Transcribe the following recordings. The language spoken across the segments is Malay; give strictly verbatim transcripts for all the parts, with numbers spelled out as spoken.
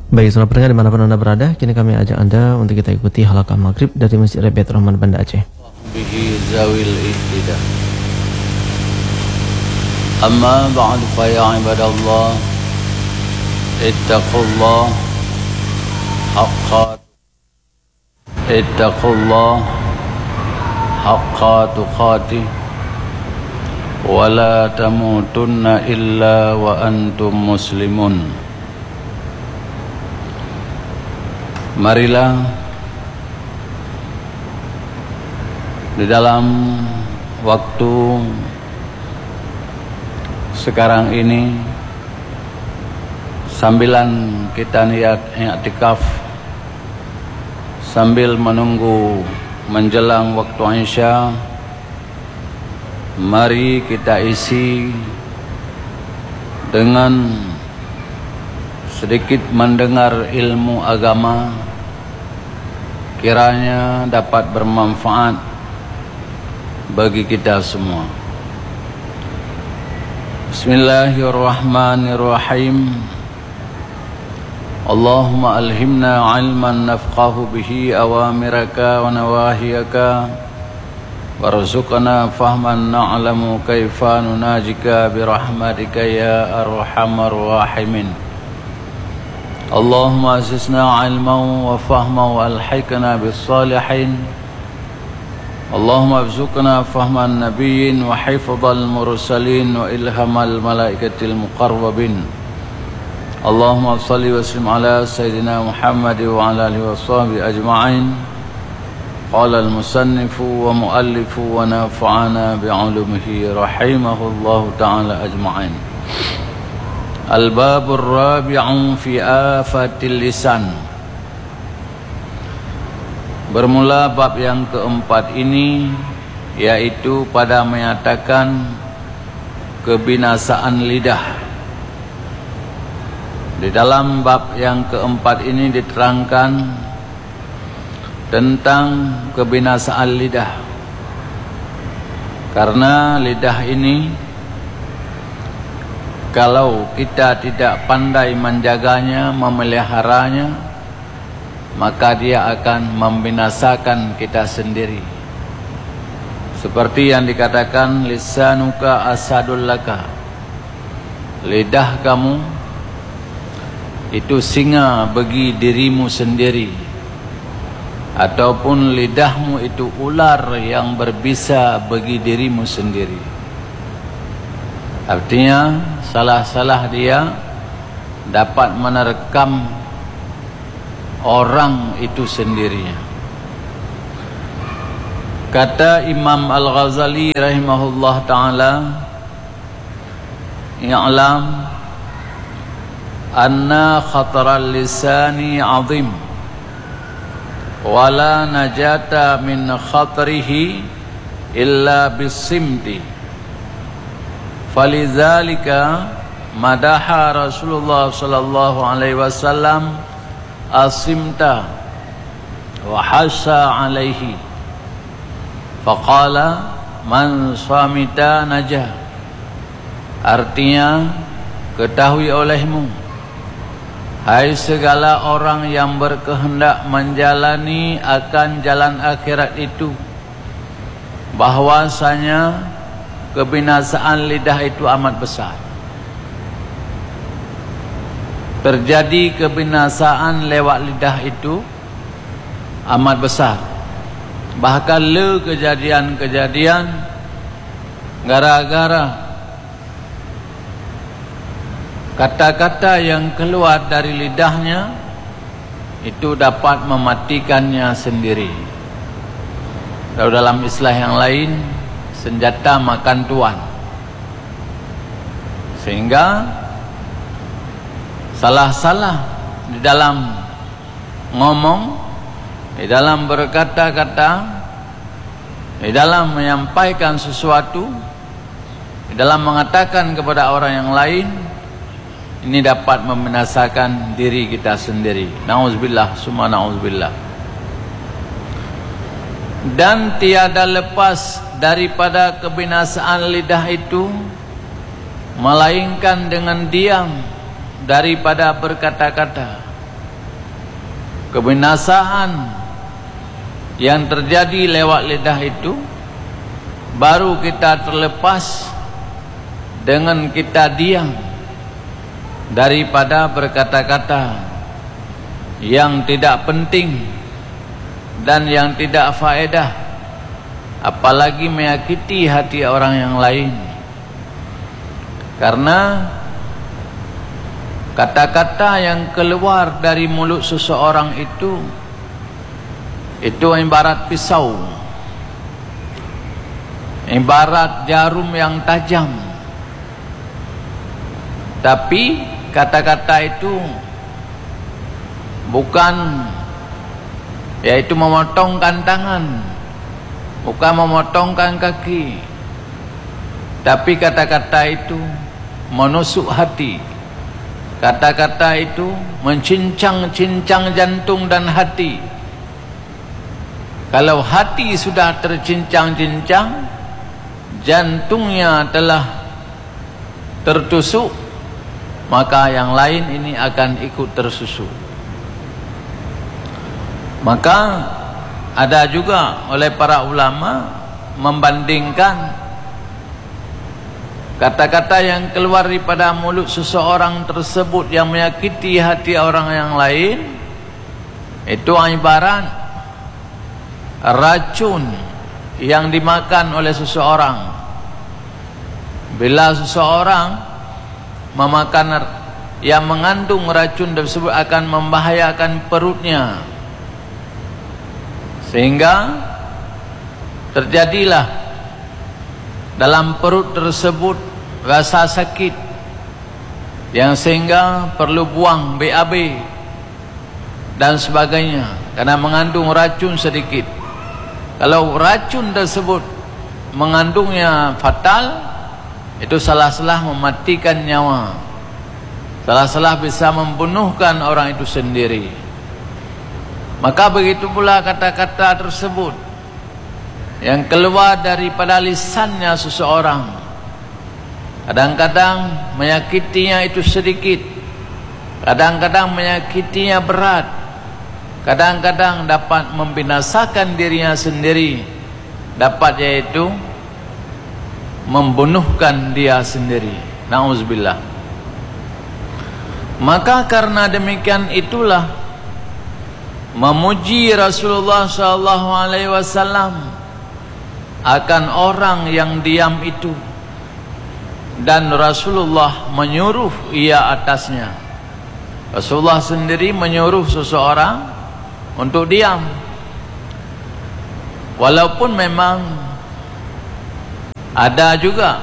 Baik, saudara pendengar dimanapun anda berada, kini kami ajak anda untuk kita ikuti halaqah maghrib dari Masjid Rabiat Rahman Banda Aceh. Bihi zawil ihtidah. Amma ba'd fa ya ibadallah, ittaqullah haqqa ittaqullah haqqa tuqatih wa la tamutunna illa wa antum muslimun. Marilah di dalam waktu sekarang ini, sambilan kita niat i'tikaf, sambil menunggu menjelang waktu Isya, mari kita isi dengan sedikit mendengar ilmu agama, kiranya dapat bermanfaat bagi kita semua. Bismillahirrahmanirrahim. Allahumma alhimna ilman nafqahu bihi awamiraka wa nawahiyaka, warzuqna fahman na'lamu kaifa nunajika birahmatika ya arhamar rahimin. Allahumma asisna ilman wa fahman wa alhiqna bis salihin. Allahumma arzuqna fahman nabiyyin wa hifdzal mursalin wa ilhamal malaikatil muqarrabin. Allahumma shalli wa sallim ala sayyidina Muhammad wa ala alihi wa sahbihi ajma'in. Qala al-musannifu wa muallifu wa nafa'ana bi'ulumihi rahimahullahu ta'ala ajma'in. Al-babur rabi'u fi afatil lisan. Bermula bab yang keempat ini, yaitu pada menyatakan kebinasaan lidah. Di dalam bab yang keempat ini diterangkan tentang kebinasaan lidah. Karena lidah ini, kalau kita tidak pandai menjaganya, memeliharanya, maka dia akan membinasakan kita sendiri. Seperti yang dikatakan, lisanuka asadul laka, lidah kamu itu singa bagi dirimu sendiri, ataupun lidahmu itu ular yang berbisa bagi dirimu sendiri. Artinya salah-salah dia dapat menerkam orang itu sendirinya. Kata Imam Al-Ghazali rahimahullah ta'ala, i'lam anna khataral lisani azim wala najata min khatrihi illa bisimti. Falizalika madaha Rasulullah sallallahu alaihi wasallam asimta wa hasa alaihi, faqala man samita najah. Artinya, ketahui olehmu, hai segala orang yang berkehendak menjalani akan jalan akhirat itu, bahwasanya kebinasaan lidah itu amat besar. Terjadi kebinasaan lewat lidah itu amat besar. Bahkan le kejadian-kejadian gara-gara kata-kata yang keluar dari lidahnya itu dapat mematikannya sendiri. Kalau dalam istilah yang lain, senjata makan tuan. Sehingga salah-salah di dalam ngomong, di dalam berkata-kata, di dalam menyampaikan sesuatu, di dalam mengatakan kepada orang yang lain, ini dapat membinasakan diri kita sendiri. Na'udzubillah, summa na'udzubillah. Dan tiada lepas daripada kebinasaan lidah itu melainkan dengan diam daripada berkata-kata. kebinasaan yang terjadi lewat lidah itu, baru kita terlepas dengan kita diam daripada berkata-kata yang tidak penting dan yang tidak faedah, apalagi menyakiti hati orang yang lain. Karena kata-kata yang keluar dari mulut seseorang itu itu ibarat pisau, ibarat jarum yang tajam. Tapi kata-kata itu bukan yaitu memotongkan tangan, bukan memotongkan kaki, tapi kata-kata itu menusuk hati. Kata-kata itu mencincang-cincang jantung dan hati. Kalau hati sudah tercincang-cincang, jantungnya telah tertusuk, maka yang lain ini akan ikut tersusuk. Maka ada juga oleh para ulama membandingkan kata-kata yang keluar daripada mulut seseorang tersebut yang menyakiti hati orang yang lain, itu ibarat racun yang dimakan oleh seseorang. Bila seseorang memakan yang mengandung racun tersebut akan membahayakan perutnya, sehingga terjadilah dalam perut tersebut rasa sakit yang sehingga perlu buang B A B dan sebagainya, karena mengandung racun sedikit. Kalau racun tersebut mengandungnya fatal, itu salah-salah mematikan nyawa, salah-salah bisa membunuhkan orang itu sendiri. Maka begitu pula kata-kata tersebut yang keluar daripada lisannya seseorang, kadang-kadang menyakitinya itu sedikit, kadang-kadang menyakitinya berat, kadang-kadang dapat membinasakan dirinya sendiri, dapat yaitu membunuhkan dia sendiri. Na'udzubillah. Maka karena demikian itulah memuji Rasulullah sallallahu alaihi wasallam akan orang yang diam itu, dan Rasulullah menyuruh ia atasnya. Rasulullah sendiri menyuruh seseorang untuk diam, walaupun memang ada juga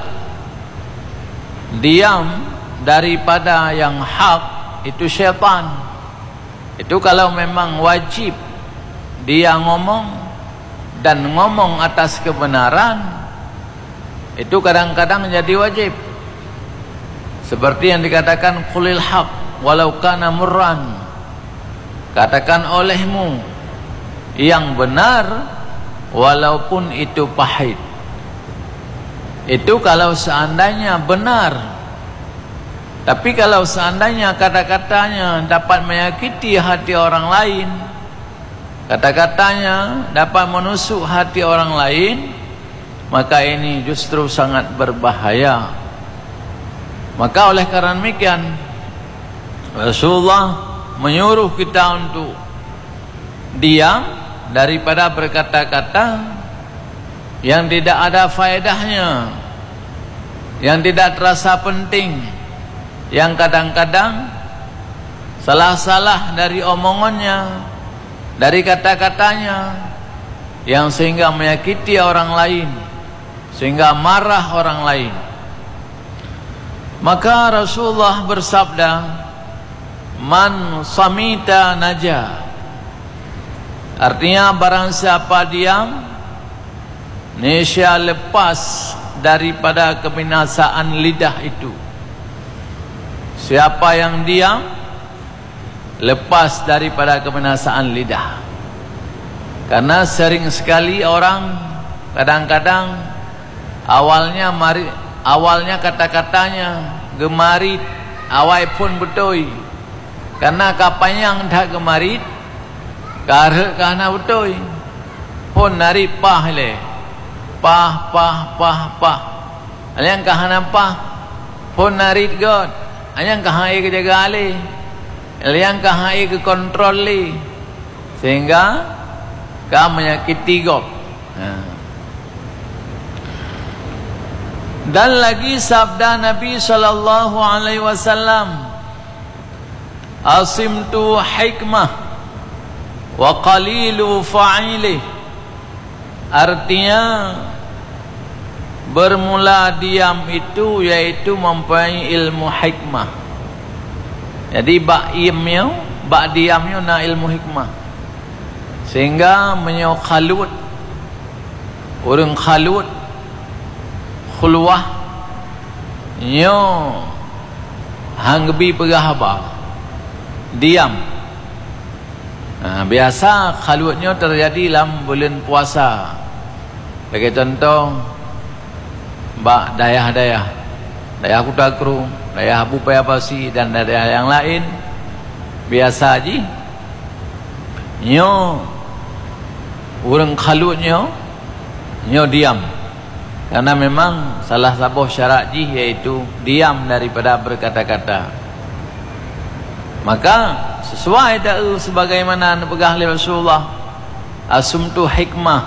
diam daripada yang hak, itu syaitan. Itu kalau memang wajib dia ngomong dan ngomong atas kebenaran, itu kadang-kadang jadi wajib. Seperti yang dikatakan qulil haq walau kana murran, katakan olehmu yang benar walaupun itu pahit. Itu kalau seandainya benar. Tapi kalau seandainya kata-katanya dapat menyakiti hati orang lain, kata-katanya dapat menusuk hati orang lain, maka ini justru sangat berbahaya. Maka oleh karena demikian, Rasulullah menyuruh kita untuk diam daripada berkata-kata yang tidak ada faedahnya, yang tidak terasa penting, yang kadang-kadang salah-salah dari omongannya, dari kata-katanya, yang sehingga menyakiti orang lain, sehingga marah orang lain. Maka Rasulullah bersabda, man samita naja, artinya barang siapa diam, nescaya lepas daripada kebinasaan lidah itu. Siapa yang diam, lepas daripada kebinasaan lidah. Karena sering sekali orang kadang-kadang awalnya mari, awalnya kata-katanya gemarit, awai pun betul. Karena kapanya yang dah gemarit, Karek kana betul. Pun nari pah le. Pah pah pah pah. Alian kahana pah. Pun nari god. Alian kahai ke jaga ale. Alian kahai ke kontrol le. Sehingga ka menyakiti god. Ha. Dan lagi sabda Nabi sallallahu alaihi wasallam, asimtu hikmah wa qalilu fa'ili. Artinya bermula diam itu yaitu mempunyai ilmu hikmah. Jadi bak iamnya, bak diamnya na ilmu hikmah. Sehingga menyo khalut, orang khalut khulwah nyo hangbi pegahaba diam. Nah, biasa khalutnya terjadi dalam bulan puasa. Bagi contoh bak dayah-dayah, dayah Kutakru, dayah Abu Payapasi dan dayah yang lain biasa aja nyo orang khalutnya nyo diam. Karena memang salah satu syarat ji iaitu diam daripada berkata-kata. Maka sesuai dak sebagaimana dipegah oleh Rasulullah, asumtu hikmah,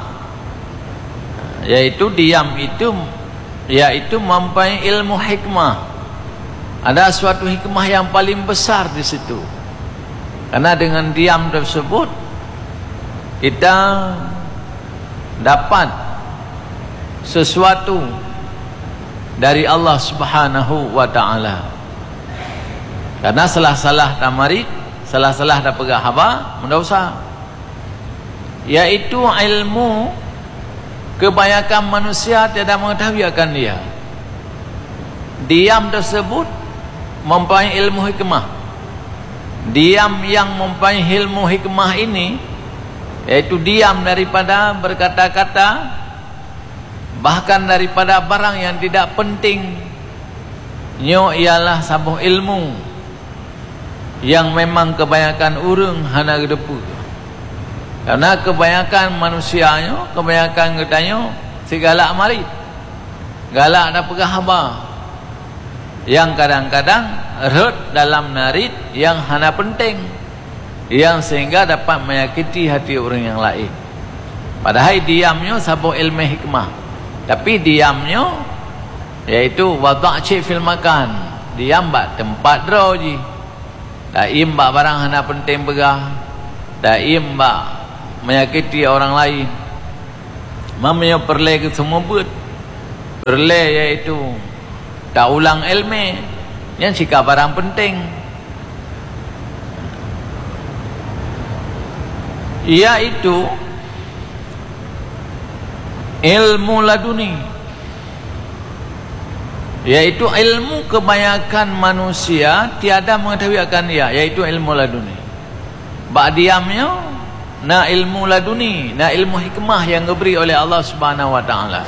yaitu diam itu yaitu mempunyai ilmu hikmah. Ada suatu hikmah yang paling besar di situ. Karena dengan diam tersebut kita dapat sesuatu dari Allah Subhanahu wa taala. Karena salah-salah tamarid, salah-salah dah pegah haba mendosa. Yaitu ilmu kebanyakan manusia tidak mengetahui akan dia. Diam tersebut mempunyai ilmu hikmah. Diam yang mempunyai ilmu hikmah ini yaitu diam daripada berkata-kata, bahkan daripada barang yang tidak penting. Nyo ialah sabuh ilmu yang memang kebanyakan urang hana gedepu. Karena kebanyakan manusianya, kebanyakan gedanyo segala amarit, galak dah pegah haba, yang kadang-kadang red dalam narit yang hana penting, yang sehingga dapat menyakiti hati orang yang lain. Padahal diamnya sabuh ilmu hikmah. Tapi diamnya yaitu wada' cik fil makan, diam bak tempat draw je. Daim bak barang hana penting begah, daim bak menyakiti orang lain. Mamanya perle ke semua buat perle yaitu tak ulang ilmu yang sikap barang penting. Iaitu ilmu laduni, yaitu ilmu kebanyakan manusia tiada mengetahui akan dia, yaitu ilmu laduni. Bak diamnya na ilmu laduni, na ilmu hikmah yang diberi oleh Allah Subhanahu wa taala.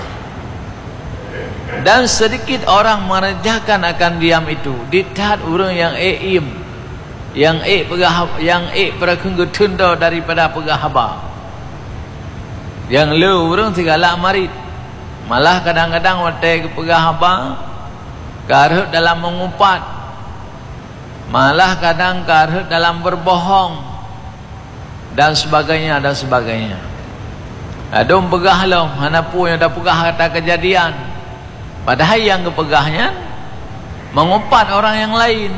Dan sedikit orang mengerjakan akan diam itu. Ditahat orang yang eim, yang e pegah, yang e perakenggetunda daripada pegah haba. Yang lu orang segala marit. Malah kadang-kadang watai ke pegah haba karut dalam mengumpat. Malah kadang karut dalam berbohong dan sebagainya dan sebagainya. Adom pegah lah, mana pun yang dah pegah kata kejadian. Padahal yang kepegahnya mengumpat orang yang lain.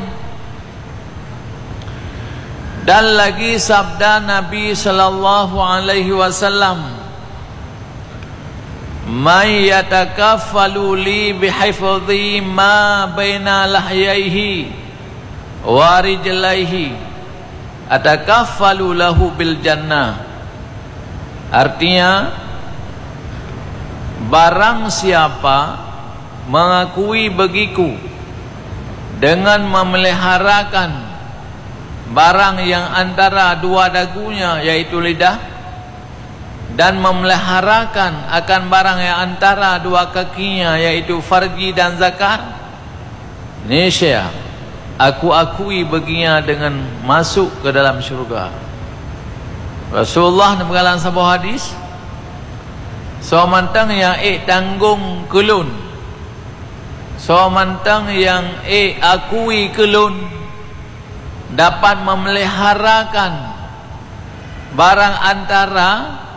Dan lagi sabda Nabi sallallahu alaihi wasallam, "Man yatakaffalu li bihifdhi ma baina lahyaihi wa rijlaihi atakaffalu lahu bil jannah." Artinya, barang siapa mengakui bagiku dengan memeliharakan barang yang antara dua dagunya yaitu lidah, dan memeliharakan akan barang yang antara dua kakinya yaitu farji dan zakar, niscaya aku akui baginya dengan masuk ke dalam syurga. Rasulullah nak bergalang sebuah hadis, so mantang yang eh tanggung kelun, so mantang yang eh akui kelun dapat memeliharakan barang antara,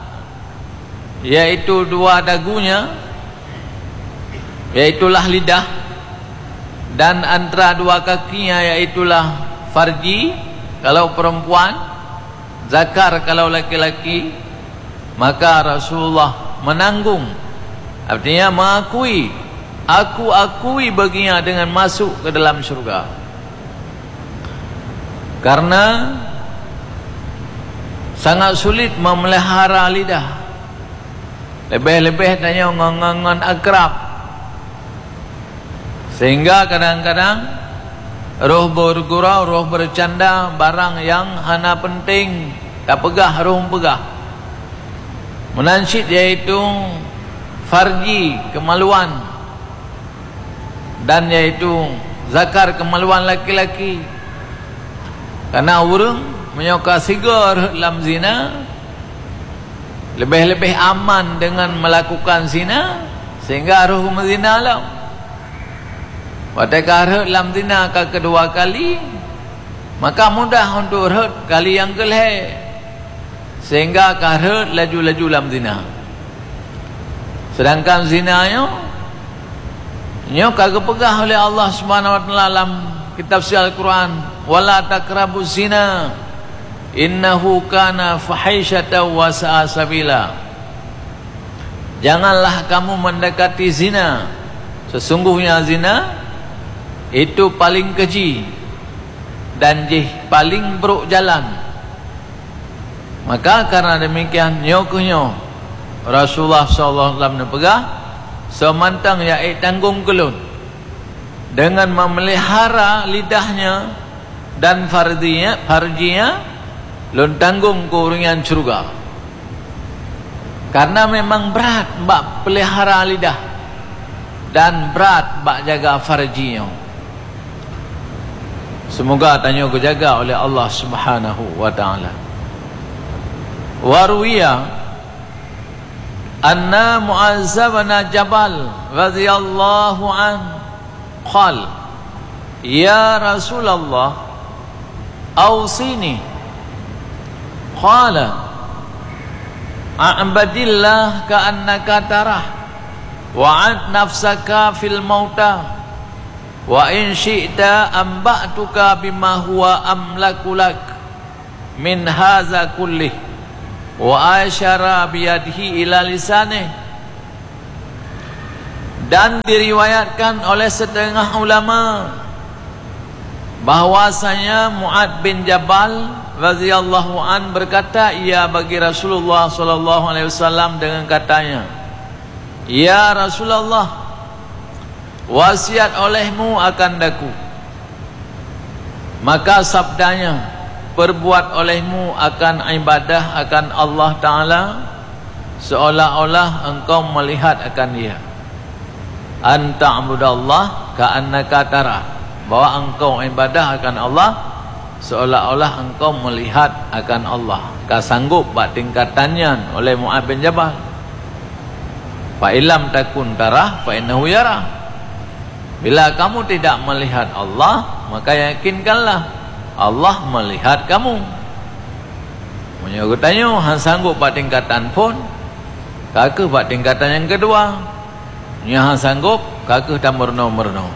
yaitu dua dagunya, yaitulah lidah, dan antara dua kakinya, yaitulah farji kalau perempuan, zakar kalau laki-laki, maka Rasulullah menanggung, artinya mengakui, aku akui baginya dengan masuk ke dalam syurga. Karena sangat sulit memelihara lidah, lebih-lebih tanya ngangan akrab, sehingga kadang-kadang roh bergurau, roh bercanda, barang yang hana penting tak pegah, roh pegah. Menansyid yaitu farji, kemaluan, dan yaitu zakar, kemaluan laki-laki. Karena orang menyoka sigar dalam zina, lebih-lebih aman dengan melakukan zina, sehingga roh mezina lah. Pada kahar dalam zina ke kedua kali, maka mudah untuk heret kali yang kelih, sehingga kahar laju-laju dalam zina. Sedangkan zinanya nyo kagak pegah oleh Allah Subhanahu wa taala dalam kitab suci Al-Quran, wala taqrabuz zina innahu kana fahisyatan wa sa'a sabila. Janganlah kamu mendekati zina, sesungguhnya zina itu paling keji dan jih paling buruk jalan. Maka karena demikian nyokuhnyo Rasulullah sallallahu alaihi wasallam pegah semantang ya tanggung kelun dengan memelihara lidahnya dan farjinya, farjinya lun tanggung kuringan surga. Karena memang berat bak pelihara lidah dan berat bak jaga farjinya. Semoga tanya ku jaga oleh Allah Subhanahu wa taala. Waruya anna Mu'adz bin Jabal radhiyallahu an qala ya Rasulullah awsini, qala a'badillah ka'annaka tarah wa'ad nafsaka fil mauta wa in syi'ta amba'tuka bima huwa amlaku lak min haza kullih wa asyara biyadihi ila lisanih. Dan diriwayatkan oleh setengah ulama bahwasanya Mu'adz bin Jabal radhiyallahu an berkata ia bagi Rasulullah sallallahu alaihi wasallam dengan katanya, ya Rasulullah, wasiat olehmu akan daku. Maka sabdanya, perbuat olehmu akan ibadah akan Allah Ta'ala seolah-olah engkau melihat akan dia. Anta'budallah ka'annaka tarah, bahwa engkau ibadah akan Allah seolah-olah engkau melihat akan Allah. Kau sanggup buat tingkatannya oleh Mu'adz bin Jabal. Fa illam takun tarah fa innahu yarah. Bila kamu tidak melihat Allah, maka yakinkanlah Allah melihat kamu. Menyuruh tanya, han sanggup buat tingkatan pun, kakak buat tingkatan yang kedua. Nya han sanggup, kakak tak merno-merno.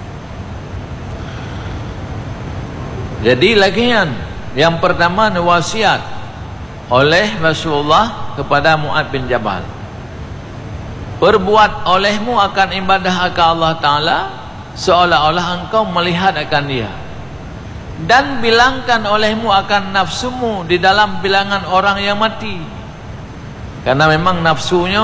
Jadi lagian, yang pertama wasiat oleh Rasulullah kepada Mu'adz bin Jabal. Perbuat olehmu akan ibadah akan Allah Ta'ala seolah-olah engkau melihat akan dia. Dan bilangkan olehmu akan nafsumu di dalam bilangan orang yang mati. Karena memang nafsunya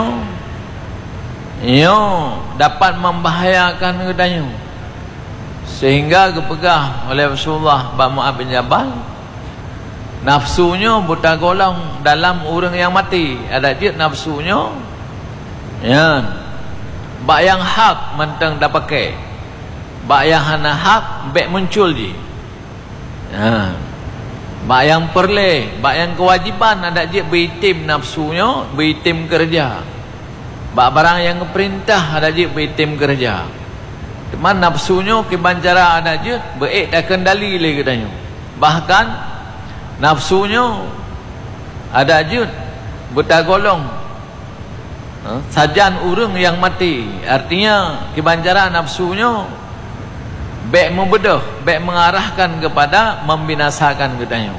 yo dapat membahayakan kedanyo. Sehingga kepegah oleh Rasulullah Pak Mu'adz bin Jabal, nafsunya buta golong dalam orang yang mati. Ada dia nafsunya ya, bak yang hak mentang dah pakai, bak yang hana hak bek muncul je. Ha. Bak yang perle, bak yang kewajiban ada je beritim nafsunya, beritim kerja. Bak barang yang perintah ada je beritim kerja. Teman nafsunya kebancara ada je berik dah kendali le katanya. Bahkan nafsunya ada je bertagolong ha? Sajan urang yang mati. Artinya kebancara nafsunya baik membedah, baik mengarahkan kepada membinasakan katanya.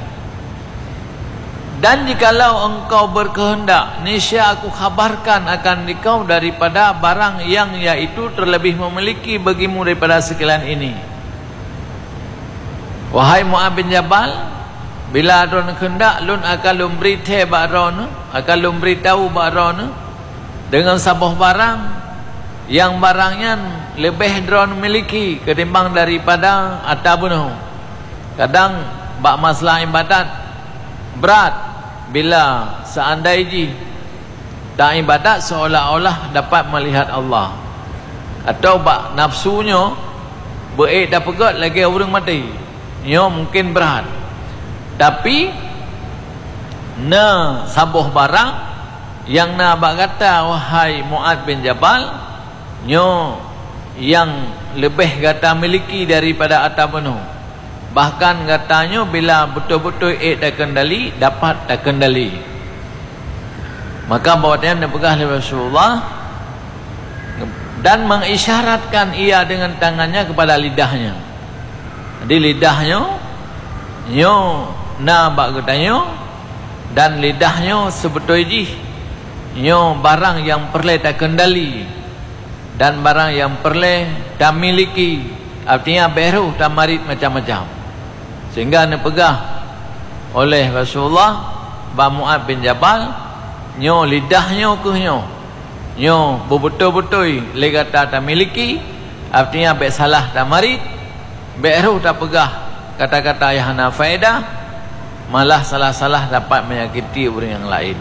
Dan jikalau engkau berkehendak, niscaya aku khabarkan akan engkau daripada barang yang iaitu terlebih memiliki bagimu daripada sekalian ini. Wahai Mu'adz bin Jabal, bila adon kehendak lun akan lun beritahu barang, akan lun beritahu barang dengan sabuh barang yang barangnya lebih drone miliki ketimbang daripada atabunuh. Kadang bak masalah ibadat berat bila seandainya tak ibadat seolah-olah dapat melihat Allah, atau bak nafsunya berik dah pegat lagi orang mati, nyo mungkin berat. Tapi na sabuh barang yang na bak kata wahai Mu'adz bin Jabal, nyo yang lebih kata miliki daripada atabunuh. Bahkan katanya bila betul-betul ik dah kendali, dapat dah kendali. Maka bawatannya dipegah oleh Rasulullah dan mengisyaratkan ia dengan tangannya kepada lidahnya. Jadi lidahnya nyo na bak katanya, dan lidahnya sebetulnya nyo barang yang perlu tak kendali dan barang yang perlu tak miliki, artinya beruh tak marit macam-macam, sehingga dipegah oleh Rasulullah ba Mu'adz bin Jabal nyo lidahnya ke nyo nyo betul-betul le kata tak miliki, artinya be salah tak marit, beruh tak pegah kata-kata yang hana faedah, malah salah-salah dapat menyakiti orang yang lain.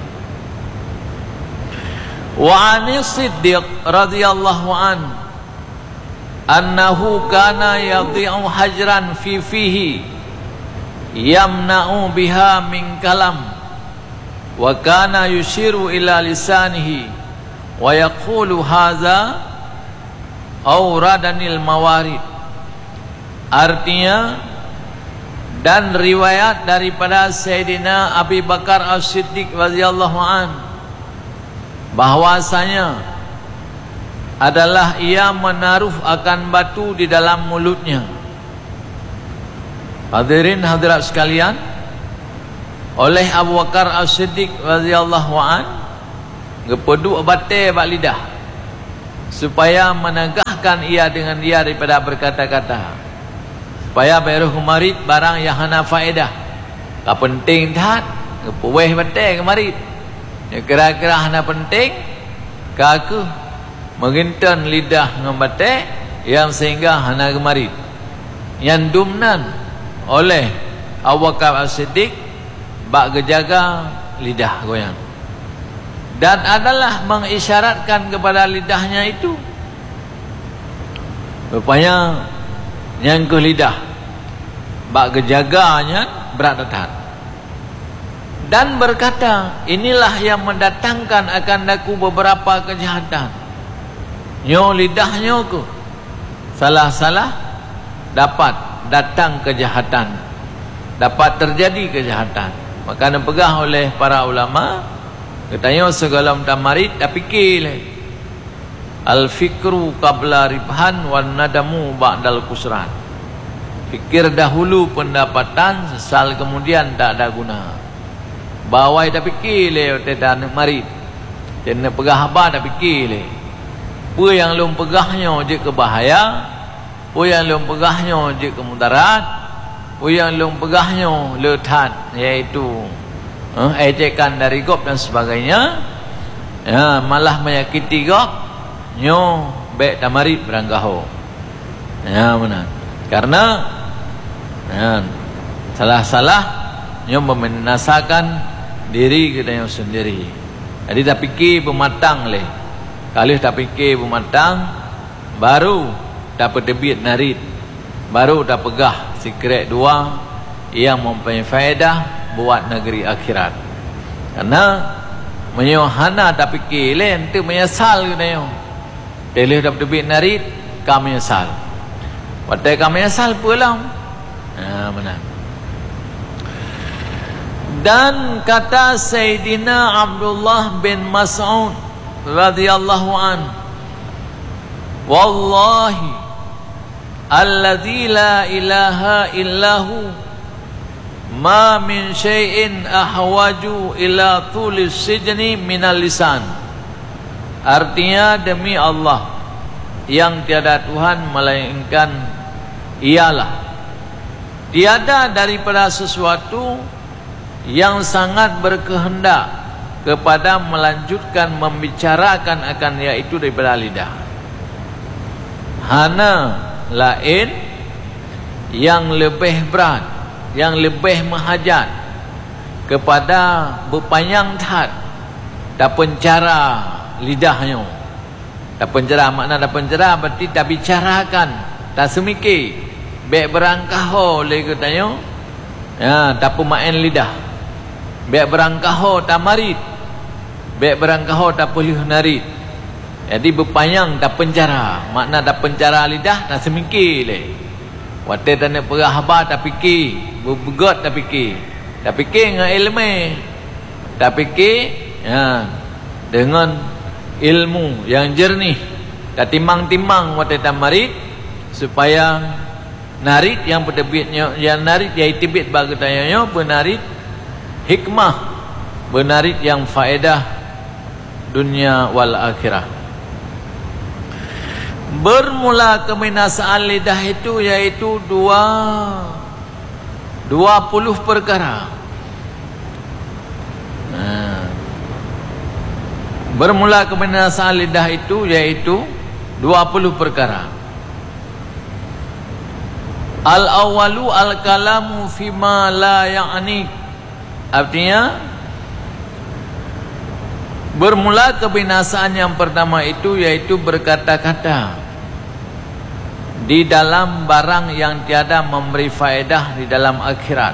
Wa ani Siddiq radhiyallahu an annahu kana yadhi'u hajran fi fihi yamna'u biha min kalam wa kana yushiru ila lisanihi wa yaqulu hadza awradanil mawarid. Artinya, dan riwayat daripada Sayyidina Abu Bakar As-Siddiq radhiyallahu an bahwasanya adalah ia menaruh akan batu di dalam mulutnya. Hadirin hadirat sekalian, oleh Abu Bakar As-Siddiq radhiyallahu an gepedu batai bak lidah supaya menegahkan ia dengan dia daripada berkata-kata, supaya beruh marit barang yang hana faedah. Tak penting tak gepuweh batai kemarit. Ya kira-kira hana penting kaku mengintan lidah ngambatai yang sehingga hana gemarit. Yang dumnan oleh Abu Bakar As-Siddiq bak gejaga lidah goyang, dan adalah mengisyaratkan kepada lidahnya itu rupanya yang ke lidah bak gejaganya berat datar, dan berkata, inilah yang mendatangkan akan daku beberapa kejahatan. Nyo lidahnya ku salah-salah dapat datang kejahatan, dapat terjadi kejahatan. Maka dipegah oleh para ulama, katanya segala tamarid dah fikir al-fikru qabla ribhan wan nadamu ba'dal kusran. Fikir dahulu pendapatan, sesal kemudian tak ada guna. Bawai dah fikir le tidak nak marit, jangan pegah apa dah fikir le. Apa yang lum pegahnya je ke bahaya, apa yang lum pegahnya je ke mudarat, apa yang lum pegahnya letat, iaitu eh, ejekan dari gop dan sebagainya, ya, malah menyakiti gop, nyo baik tak marit beranggaho. Ya benar. Karena ya, salah-salah nyo memenasakan diri kita yang sendiri. Jadi tak fikir pematang leh. Kalau tak fikir pematang, baru dapat debit narit, baru dah pegah sikret dua, yang mempunyai faedah buat negeri akhirat. Karena menyohana tak fikir lain tu menyesal katanya. Telih dapat duit narit kami menyesal. Watai kami menyesal pulang. Ha benar. Dan kata Sayyidina Abdullah bin Mas'ud radhiyallahu an, wallahi alladzi la ilaha illahu ma min syai'in ahwaju ila tulis sijni minal lisan. Artinya demi Allah yang tiada Tuhan melainkan ialah tiada daripada sesuatu yang sangat berkehendak kepada melanjutkan membicarakan akan yaitu daripada lidah. Hana lain yang lebih berat, yang lebih menghajat kepada berpanjang tat tak pencara lidahnya. Tak pencara makna tak pencara berarti tak bicarakan, tak semikir, baik berangkah oleh katanya. Ya, tak pemain lidah. Baik berangkah tak marit, baik berangkah tak pulih narit. Jadi berpanjang tak pencara, makna tak pencara lidah tak semikir le. Wate tak nak perah haba tak fikir, berbegot tak fikir. Tak fikir dengan ilmu. Tak fikir ya, dengan ilmu yang jernih. Tak timang-timang wate tak marit supaya narit yang bertebitnya, yang narit yang tibit bagi tanya benarit hikmah, benarit yang faedah dunia wal akhirah. Bermula kebinasaan lidah itu yaitu dua dua puluh perkara. Nah, bermula kebinasaan lidah itu yaitu dua puluh perkara. Al-awwalu al-kalamu fima la ya'ni. Artinya bermula kebinasaan yang pertama itu yaitu berkata-kata di dalam barang yang tiada memberi faedah di dalam akhirat.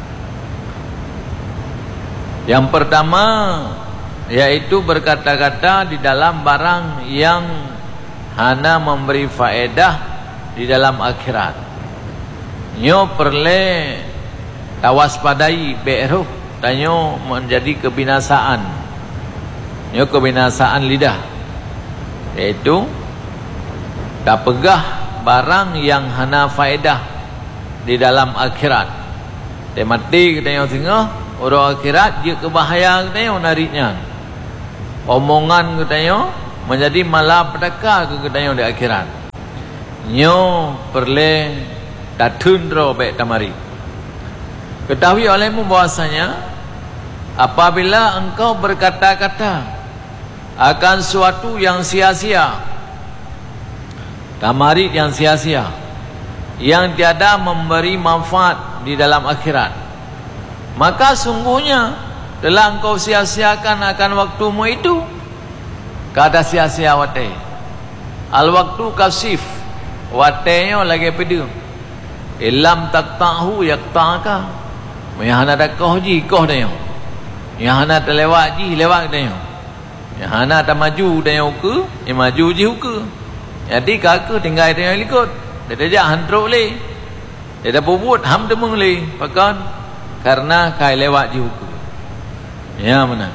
Yang pertama yaitu berkata-kata di dalam barang yang hanya memberi faedah di dalam akhirat. Nyo perle tawaspadai be'ruh tanyo menjadi kebinasaan. Nyo kebinasaan lidah, yaitu tak pegah barang yang hana faedah di dalam akhirat. Dia mati katanya tengah orang akhirat dia kebahaya katanya nariknya. Omongan katanya menjadi malapetaka katanya di akhirat. Nyo perle tak tundro baik tamari. Ketahui olehmu bahwasanya apabila engkau berkata-kata akan suatu yang sia-sia, tamarit yang sia-sia, yang tiada memberi manfaat di dalam akhirat, maka sungguhnya telah engkau sia-siakan akan waktumu itu. Kada sia-sia wate. Al waktu kasif, watenya lagi pedu. Ilam taqtahu yaqta'aka. Yang hana dah kau ji kau dah. Yang hana terlewat ji lewat dah. Yang hana tak maju dah ke, yang maju ji ke. Jadi kakak tinggal dia ikut. Dia dah hantruk le. Dia dah bubut ham demung le. Pakan karena kai lewat ji ke. Ya mana?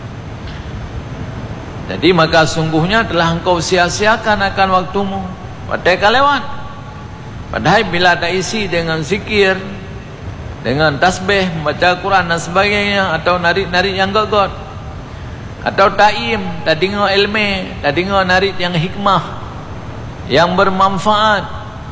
Jadi maka sungguhnya telah engkau sia-siakan akan waktumu. Padahal kau lewat. Padahal bila tak isi dengan zikir, dengan tasbih, membaca Quran dan sebagainya, atau narik-narik yang gogot, atau taim, tak dengar ilmu, tak dengar narik yang hikmah, yang bermanfaat,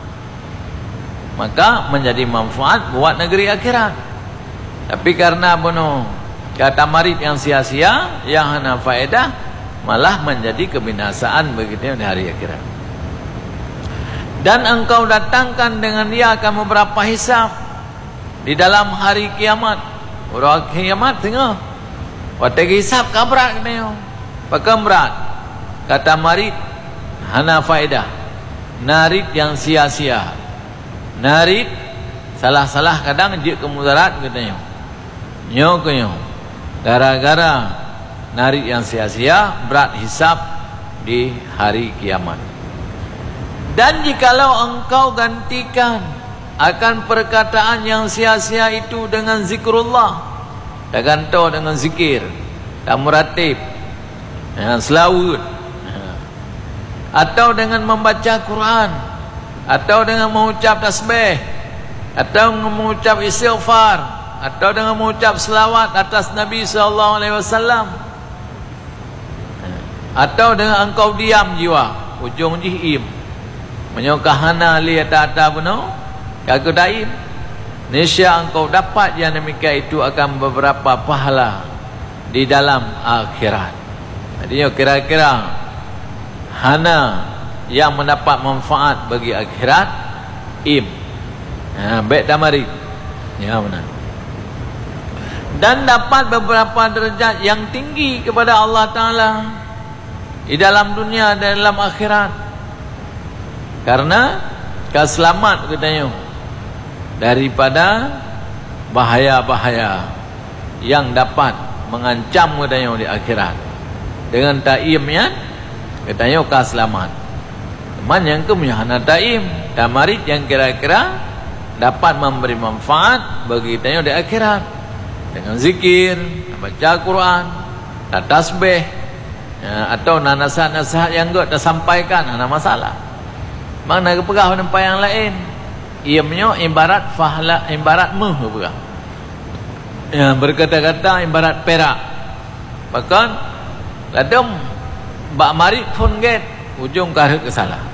maka menjadi manfaat buat negeri akhirat. Tapi karena bono kata marit yang sia-sia, yang hana faedah, malah menjadi kebinasaan begitu di hari akhirat. Dan engkau datangkan dengan dia akan beberapa hisab di dalam hari kiamat. Orang kiamat tengah waktu hisab kabrat kena pakai berat. Kata marit hana faedah, narit yang sia-sia, narit salah-salah kadang je ke mudarat katanya. Nyo ke nyo. Gara-gara narik yang sia-sia, berat hisab di hari kiamat. Dan jikalau engkau gantikan akan perkataan yang sia-sia itu dengan zikrullah, tak gantung dengan zikir, tak meratib, dengan selawat, atau dengan membaca Quran, atau dengan mengucap tasbih, atau dengan mengucap istighfar, atau dengan mengucap selawat atas Nabi sallallahu alaihi wasallam, atau dengan engkau diam jiwa, ujung jihim menyokahana li ata-ata beno kaku daim, nesya engkau dapat yang demikian itu akan beberapa pahala di dalam akhirat. Jadi kira-kira hana yang mendapat manfaat bagi akhirat im. Ha, baik damari. Ya benar. Dan dapat beberapa derajat yang tinggi kepada Allah Ta'ala di dalam dunia dan dalam akhirat. Karena keselamat katanya daripada bahaya-bahaya yang dapat mengancam katanya di akhirat. Dengan taimnya katanya keselamat. Teman yang kemudian taim tamarid yang kira-kira dapat memberi manfaat bagi katanya di akhirat. Dengan zikir, baca Quran, tasbih, ya, atau nasihat-nasihat yang enggak tersampaikan, ada masalah. Mana kepegah tempat yang lain, iamnya ibarat fahla, ibarat meh kepegah. Ya, berkata-kata ibarat perak. Bahkan ladem bak marit pun get ujung karek kesalah.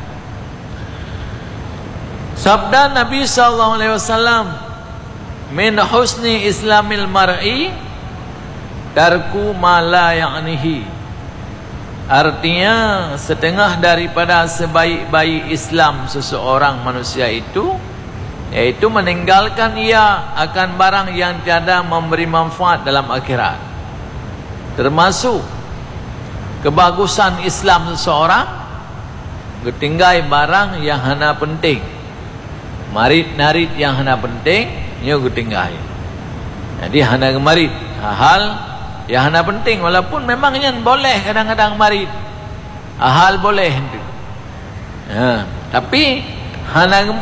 Sabda Nabi sallallahu alaihi wasallam, min husni islamil mar'i tarku ma la ya'nihi. Artinya setengah daripada sebaik-baik Islam seseorang manusia itu yaitu meninggalkan ia akan barang yang tiada memberi manfaat dalam akhirat. Termasuk kebagusan Islam seseorang ketinggai barang yang hana penting, marit-narit yang hana penting nyo ketinggai. Jadi hana gemarit hal yang hana penting, walaupun memangnya boleh kadang-kadang marit hal boleh itu. Ya, tapi hana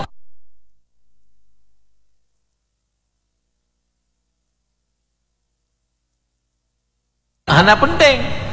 hana penting.